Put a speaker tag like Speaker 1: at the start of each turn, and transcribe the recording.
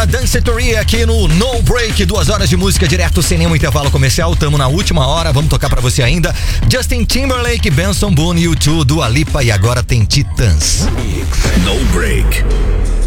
Speaker 1: Danceteria aqui no No Break, 2 horas de música direto sem nenhum intervalo comercial. Tamo na última hora, vamos tocar pra você ainda. Justin Timberlake, Benson Boone, U2, Dua Lipa e agora tem Titãs.
Speaker 2: No Break.